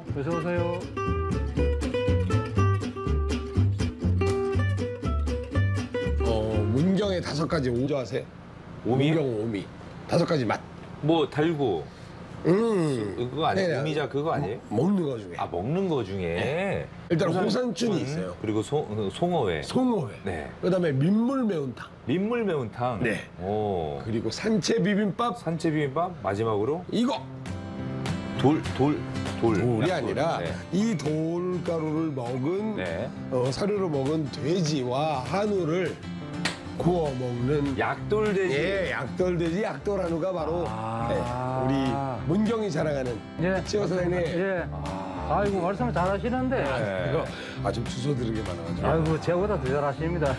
어서 오세요. 문경의 5가지 오미 좋아하세요? 오미? 문경 오미. 5가지 맛. 뭐 달고 그거 아니에요? 네네. 오미자 그거 아니에요? 먹는 거 중에. 아 먹는 거 중에 일단 호산춘이 있어요. 그리고 송어회. 송어회. 네. 그다음에 민물 매운탕. 민물 매운탕. 네. 오. 그리고 산채 비빔밥. 산채 비빔밥 마지막으로 이거 돌이 약돌. 아니라 네. 이 돌가루를 먹은 네. 사료로 먹은 돼지와 한우를 구워 먹는 약돌돼지. 예, 약돌돼지 약돌한우가 바로 아. 네, 우리 문경이 자랑하는 예. 최호 사장님. 예. 아이고, 말씀을 잘하시는데. 네. 이거 좀 주워 들은 게 많아가지고. 아이고, 제보다 더 잘하십니다.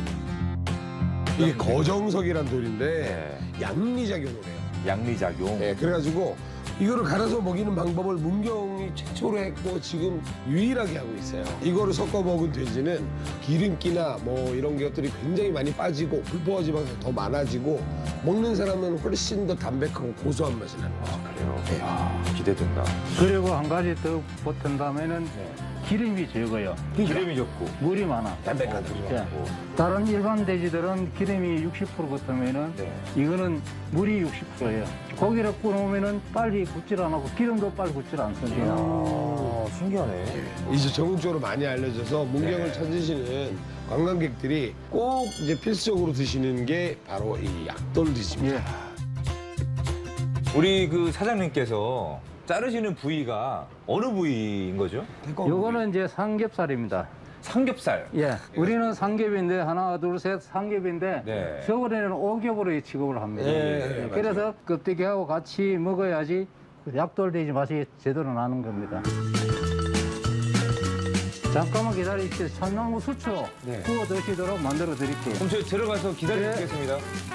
이게 거정석이란 돌인데 네. 양리작용을 해요. 양리작용. 예, 그래가지고 이거를 갈아서 먹이는 방법을 문경이 최초로 했고 지금 유일하게 하고 있어요. 이거를 섞어 먹은 돼지는 기름기나 뭐 이런 것들이 굉장히 많이 빠지고 불포화 지방이 더 많아지고 먹는 사람은 훨씬 더 담백하고 고소한 맛이 나는 거죠. 아, 그래요? 야, 기대된다. 그리고 한 가지 더 보탠다면은 기름이 적어요. 기름이 적고. 물이 많아. 담백하다. 예. 다른 일반 돼지들은 기름이 60% 붙으면은 네. 이거는 물이 60%예요. 고기를 구우면은 빨리 굳질 안 하고 기름도 빨리 굳질 않습니다. 아, 신기하네. 이제 전국적으로 많이 알려져서 문경을 네. 찾으시는 관광객들이 꼭 이제 필수적으로 드시는 게 바로 이 약돌 뒤집니다. 예. 우리 그 사장님께서 자르시는 부위가 어느 부위인 거죠? 요거는 이제 삼겹살입니다. 삼겹살. 예. 우리는 삼겹인데 하나, 둘, 셋 삼겹인데 네. 서울에는 오겹으로 취급을 합니다. 네, 그래서 껍데기하고 같이 먹어야지 약돌돼지 맛이 제대로 나는 겁니다. 잠깐만 기다리십시오. 참나무 수초 네. 구워 드시도록 만들어 드릴게요. 그럼 저희 들어가서 기다리겠습니다.